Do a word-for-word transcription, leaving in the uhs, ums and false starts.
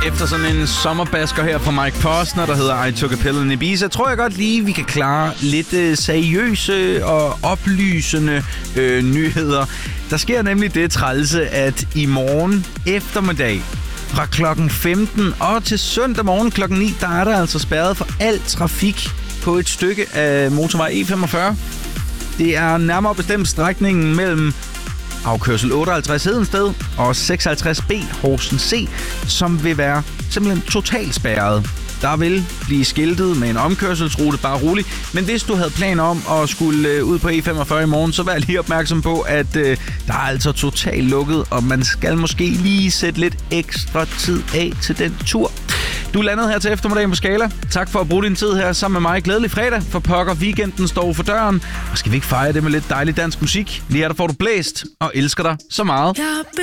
Efter sådan en sommerbasker her fra Mike Posner, der hedder I Took a Pill in Ibiza, tror jeg godt lige, vi kan klare lidt øh, seriøse og oplysende øh, nyheder. Der sker nemlig det trælse, at i morgen eftermiddag fra klokken femten og til søndag morgen klokken ni, der er der altså spærret for al trafik på et stykke af motorvej E femogfyrre. Det er nærmere bestemt strækningen mellem afkørsel otteoghalvtreds Hedensted og seksoghalvtreds B Horsens C, som vil være simpelthen totalt spærret. Der vil blive skiltet med en omkørselsrute, bare rolig. Men hvis du havde planer om at skulle ud på E femogfyrre i morgen, så vær lige opmærksom på, at øh, der er altså totalt lukket, og man skal måske lige sætte lidt ekstra tid af til den tur. Du er landet her til eftermiddagen på Skala. Tak for at bruge din tid her sammen med mig. Glædelig fredag, for pokker, weekenden står for døren. Og skal vi ikke fejre det med lidt dejlig dansk musik? Lige her der får du blæst og elsker dig så meget.